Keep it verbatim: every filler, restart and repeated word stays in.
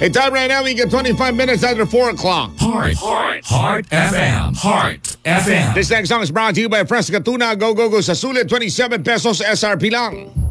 A time right now, we get twenty-five minutes after four o'clock. Heart, Heart, Heart F M, Heart F M. This next song is brought to you by Fresca Tuna. Go, go, go sa sulit. twenty-seven pesos S R P lang.